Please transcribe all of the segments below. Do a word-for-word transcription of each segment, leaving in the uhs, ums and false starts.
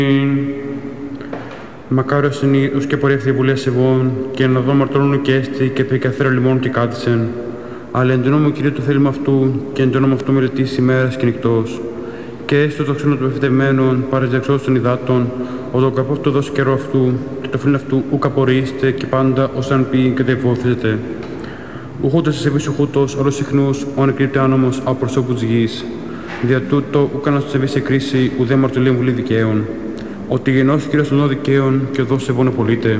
Μακάριος είναι ως και πορεύθη βουλές ευών, και να δω μαρτώνουν και έστη και περικαθέρα λιμών και κάθισεν. Αλλά εν το νόμο Κυρίου του θέλημα αυτού, και εν το νόμο αυτού μελετήσει ημέρας και νυχτός. Και έστω το ξένο του εφητευμένων, παρεζεξός των υδάτων, ο το καπό του δώσει καιρό αυτού, και το φίλο αυτού ουκ απορρίστε και πάντα ως αν πει και τευόθησετε. Ουχούτος εσεβής ουχούτος, όλος συχνούς, όν εκρύπτε άνομος από προσώπου της γης. Δια τούτο ούκανα στο σεβεί σε κρίση, ουδέ μαρτωλίων βουλή δικαίων. Ότι γεννός Κύριος των δικαίων και οδός σεβών απολύτε.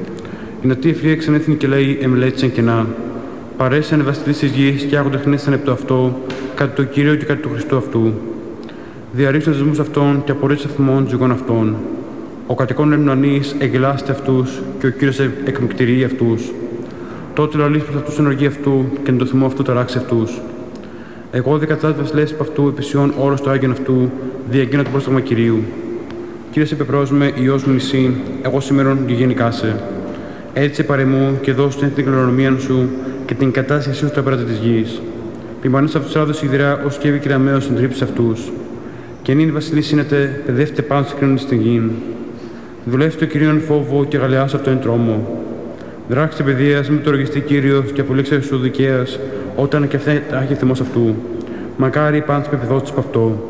Η νατή ευφυΐα ξανέθνη και λέει εμελέτησαν κενά. Παρέσαν ευαστητής της γης και άγοντα χνέσαν επ' το αυτό, κάτι το Κύριο και κάτι του Χριστού αυτού. Διαρρήξαν τους δεσμούς αυτών και απορρίτες αθμών ζυγών αυτών. Ο κατοικών εμνανής εγγελάστε αυτούς και ο Κύριος εκμυκτηρεί αυτούς. Τότε λαλείς προς αυτούς την οργή αυτού και εν το θυμό αυτού ταράξει αυτούς. Εγώ δικατάς βασιλέας επ' αυτού επισιών όρος το Άγιον αυτού, διαγγείνω το πρόσταγμα Κυρίου. Κύριε σε πεπρόσμε, Υιός μου νησί, εγώ σήμερον γηγενικά σε. Έτσι παρεμού και δώσου την κληρονομία σου και την κατάστασή σου στα πέρατα της γης. Πλημμανείς αυτούς ράδος ιδρά, ως και ευηκυραμαίος συντρίψεις αυτούς. Και νυν βασιλεί σύνετε, παιδεύτε πάνω στις κρίνονες στην γην. Δουλεύτε το Κυρίον φόβο και γαλιάς αυτό εν τρόμο. Δράξτε παιδείας με το οργιστή Κύριος και απολύξε σου δικαίας, όταν και αυτά έχει θυμός αυτού. Μακάρι πάντως πεπιδώσεις από αυτό.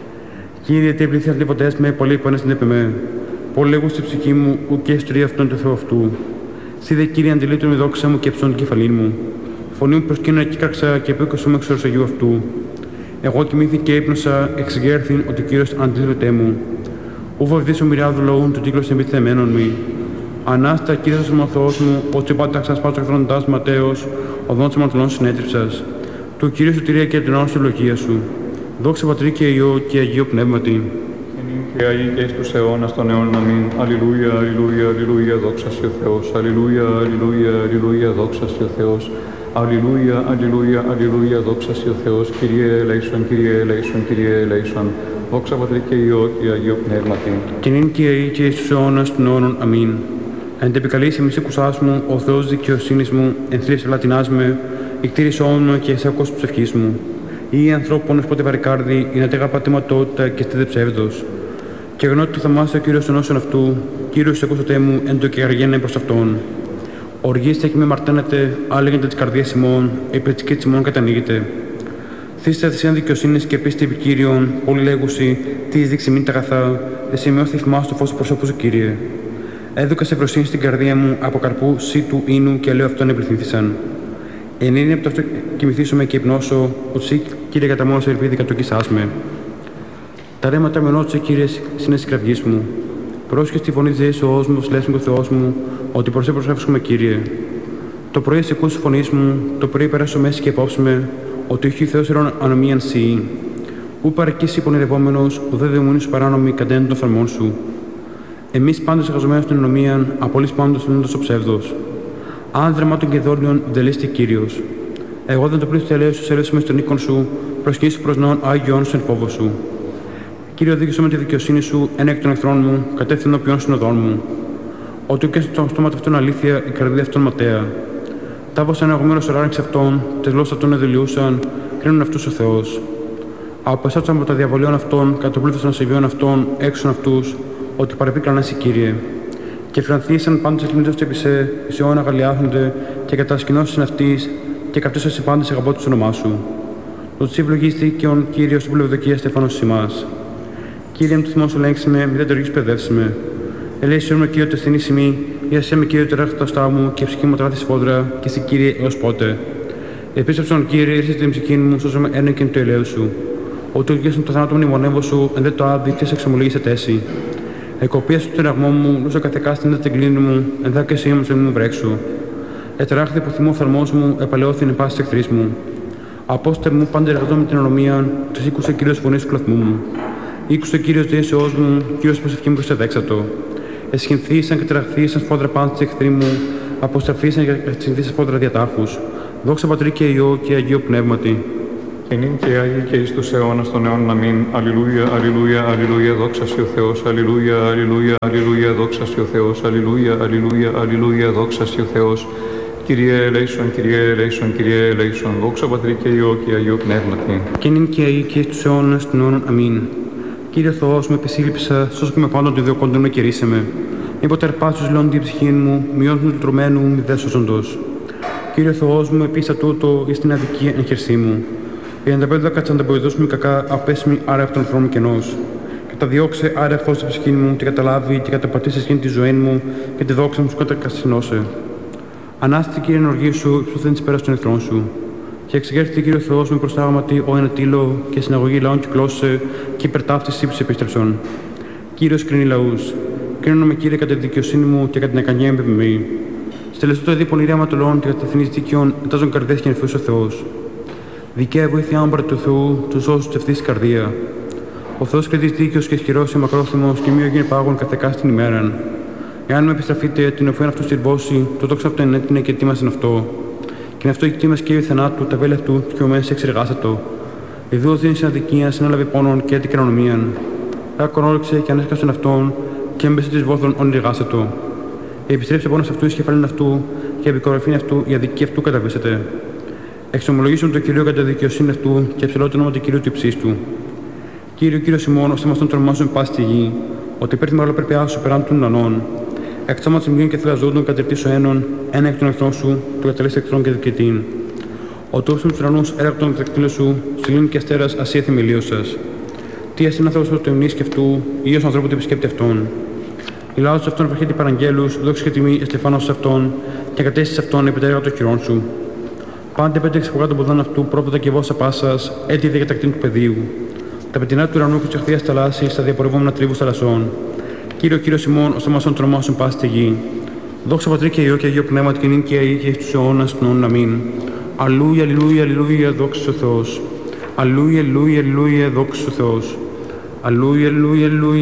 Κύριε, τι ευλήθη αθλήποντες με, πολλοί που ανέστηνε με. Πολλοί λέγουν στη ψυχή μου, ου και ιστορία αυτόν του Θεού αυτού. Σύ δε Κύριε, αντιλήτων η δόξα μου και ψών την κεφαλή μου. Φωνή μου προσκύνω και κάρξα και επίκοσο με εξ Αγίου αυτού. Εγώ κοιμήθη και ύπνοσα, εξεγέρθην ότι ο Κύριος αντιλήτωτέ μου. Ου βοηθήσω μοιράδου λαούν του κύκλος εμπιθεμένων μη. Ανάστα, Κύριε σας ο Θεός μου, ότι πάντα ξασπάσω εκθρονητάς Ματέος, οδόν της μαρτωλών συνέτριψας. Του Κύριου σου τηρία και την όρος τη ευλογία σου. Δόξα Πατρί και Υιό και Αγίου Πνεύματι. Και Αγί και εις τους αιώνας των αιώνων αμήν. Αλληλούια, αλληλούια, αλληλούια, δόξα σοι ο Θεός. Αλληλούια, αλληλούια, αλληλούια, δόξα σοι ο Θεός. Αλληλούια, αλληλούια, αλληλούια, δόξα σοι ο Θεός. Kyrie eleison, Kyrie eleison, Kyrie eleison. Δόξα Πατρί και Υιό και Αγίου Πνεύματι. Και νυν και Αγί και εις τους αιώνας των αιώνων αμήν. Εν τε επικαλείς εμείς εκουσάς μου, ο Θεός δικαιοσύνης μου, εν θλίψη λατινάς με, εκτήρησόν μου και εσάκος ψευχής μου. Ή ανθρώπων πότε βαρικάρδι, ή να τεγά πατήματότητα και στέδε ψεύδος. Και γνώτη του θαμάσαι ο Κύριος των όσων αυτού, Κύριος εκούσατε μου, εν το και αργένε προς αυτόν. Οργίστε και με μαρτάνετε, άλεγεντε της καρδίας ημών, η πλετσική της ημών κατανοίγεται. Θύστε θυσίαν δικαιοσύνης και πίστη επί Κύριον, όλοι λέγουσι, τι εις δείξει μην τα αγαθά, εσημειώθη θυμά στο φως του προσώπου σου, Κύριε. Έδωκα σε ευρωσύνη στην καρδία μου, από καρπού σύ του ίνου και λέω αυτόν επληθύνθησαν. Εν είναι από το αυτό κοιμηθήσουμε και υπνώσω, ότι σύ, Κύριε, κατά μόνος ελπίδη κατοκισάς με. Τα ρέματα με νότσε, Κύριε, συνέστη κραυγής μου. Πρόσχε στη φωνή της Ζέης ο Ος μου, λες μου και ο Θεός μου, ότι προς έπρος εύχομαι, Κύριε. Το πρωί σε ακούσει φωνής μου, το πρωί περάσω μέση και απόψουμε, ότι όχι Θεός ερών ανομίαν σύ. Ού παρακίσει πονηρευόμενος, ουδέ δεομονή σου παράνομη κατέναν των φαρμών σου. Εμείς πάντως εργαζομένους στην ενομίαν, απολύς πάντως λύνοντας ο ψεύδος. Άνδρεμα των και δόλιων δελίστη Κύριος. Εγώ δεν το πλήθω τελείω σου έλεσαι στον οίκον σου, προσκύσου προς νόν Άγιον σου εν φόβο σου. Κύριε, οδήγησο με τη δικαιοσύνη σου, ένα εκ των εχθρών μου, κατεύθυνο ποιον συνοδών μου. Ότι και στο στόμα αυτόν αλήθεια, η καρδία αυτών ματέα. Τάβωσαν αγωμένο οράρεξ αυτών, τε γλώσσα αυτών εδηλιούσαν, κρίνουν αυτού ο Θεό. Απεσάτσαν από τα διαβολίων αυτών, κατοπλήθωσαν σε βιών αυτών, έξω αυτού, ότι παρεπίκραν εσύ, Κύριε. Και φρανθήσαν πάντως εκκλημίτως του επισέ, σε αιώνα αγαλιάζονται και κατασκηνώσεις αυτής, και καυτός σε πάντες αγαπώ του όνομά σου. Το τσι ευλογίστηκεν, Κύριος, στην πλευροδοκία στεφάνος ημάς. Κύριε, με το θυμό σου λέγξει με, μη δεν το ρίξεις παιδεύσει με. Ελέησον με, Κύριο, τεθνή σημεί, για σε με, Κύριε, τεράχτα στά μου, και ψυχή μου τράθει σφόδρα, και εσύ, Κύριε, έως πότε. Επίσευσον, Κύριε, ήρθε την ψυχή μου, σώζομαι έναν και του ελαίου σου. Ότι οδηγήσουν το θάνατο μνημονεύω σου, εν δε το άδει, τι σε εξομολογήσε τέση. Εκοπία του τεραγμό μου, λούσα καθεκά στην την κλίνη μου, εν δά και εσύ μου, μου βρέξου. Ετράχθη που θυμό θαρμός μου, επαλαιώθην πάση εχθρή μου. Απόστερ μου, πάντα εργαζό με την ονομία, του ήκουσε Κύριο φωνή του κλαθμού μου. Ήκουσε Κύριο Διέσεώ μου, Κύριο προσευχή μου προσεδέξατο. Εσχυνθήσαν και τραχθήσαν σφόδρα πάντα τη εχθρή μου, αποστραφήσαν και συνθήσαν σφόδρα διατάχου. Δόξα Πατρί και Υιό και Αγίου Πνεύματι. Και νυν και Άγιοι και εις τους αιώνας των αιώνων αμήν. Αλληλούια, αλληλούια, αλληλούια, δόξα σοι ο Θεός. Αλληλούια, αλληλούια, αλληλούια, δόξα σοι ο Θεός. Αλληλούια, αλληλούια, αλληλούια, δόξα σοι ο Θεός. Kyrie eleison, Kyrie eleison, Kyrie eleison, δόξα Πατρί και Υιό και Αγίου Πνεύματι. Και νυν και Αγίοι και εις τους αιώνας των αιώνων αμήν. Κύριε Θεός, με επισύλληψα, σώσου και με πάντων του ιδιοκόντων με κηρύσσε με. Μη ποτερπάσεις λιών την ψυχή μου, μειών του τρουμένου μη δε σώζοντος. Κύριε Θεός μου, επίσα τούτο εις την αδικία εγχειρσή μου. Η ανταπέδα κατσανταποειδός μου κακά απέσμη άρα από τον χρόνο κενός. Καταδιώξε άρα εχθός την ψυχή μου, και καταλάβει και καταπατήσει σχήν τη ζωή μου και τη δόξα μου σου κατακασινώσε. Ανάστηκε Κύριε ενεργή σου, υψωθέν τη πέρα των εχθρών σου. Και εξεγέρθη Κύριε Θεός με προστάγματι ο ένα τήλο και συναγωγή λαών κυκλώσε και υπερτάφτιση ύψη επίστρεψον. Κύριος κρίνει λαούς. Κρίνω με Κύριε κατά τη δικαιοσύνη μου και κατά την ακανία εμπεπιμή. Στελεστώ το εδίπον ηρέμα των λαών και κατά εθνής δίκαιων ετάζουν καρδιές και ενφύσου ο Θεός. Δικαία βοήθεια άμπρα του Θεού, του όσους ευθύς καρδία. Ο Θεός κρατής δίκαιος και ισχυρός και μακρόθυμος και μη γίνει πάγων καθεκά στην ημέραν. Εάν με επιστραφείτε, την οφέν αυτού στυρμπώσει, το δόξα αυτόν έτεινε και ετοίμασαν αυτό. Και αυτό εκτίμα και η θανάτου, τα βέλη αυτού, και ο μέσα εξεργάσατο. Ιδού δίνει αδικία, συνέλαβε πόνον και έτει κανονομίαν. Ακονόληξε και ανέσκαψαν αυτόν, και έμπεσε τη βόθων ονειριγάσατο. Επιστρέψε πόνο αυτού ει κεφαλήν αυτού, και επικορυφήν αυτού η αδικία αυτού καταβήσεται. Εξομολογήσουν το Κυρίο κατά δικαιοσύνη αυτού, και ψηλό το όνομα του Κυρίου του υψίστου. Κύριο, Κύριο ημών, ώστε μας τον τρομάζουν πάση τη γη, ότι υπέρ τη μεγαλοπρέπειά σου περάν των ουρανών. Εξώμα τη μγείων και θελαζόντων κατερτήσω ένων, ένα εκ των εχθρών σου, του κατελέσαι εχθρών και δικαιτήν. Ο τούρσον του ουρανού έργα των δεκτήλων σου, συλλήνει και αστέρα ασία θεμελίω σα. Τι ασύν άνθρωπο του αιωνί σκεφτού, ή ω ανθρώπου του επισκέπτη αυτών. Η λαό του αυτών βραχέτη παραγγέλου, δόξη και τιμή εστεφάνο σε αυτών, και κατέστησε αυτών επί τα έργα των χειρών σου. Πάντε πέντε εξαπογά των ποδών αυτού, πρόποδα και βόσα πάσα, έτοιμη για κατακτήν του πεδίου. Τα πετεινά του ουρανού και τη αχθεία θαλάσση, στα διαπορευόμενα τρίβου θαλασσών. Κύριο, Κύριο ημών, ώστε μα τον τρομάσουν πάση τη γη. Δόξα Πατρί και Υιό και Αγίο Πνεύμα, και νυν και αεί και εις τους αιώνας των αιώνων. Αμήν. Αλλούια, αλλούια, αλλούια, δόξα ο Θεός. Αλλούια, αλλούια, αλλούια, δόξα ο Θεός. Αλλούια, αλλούια, αλλούια.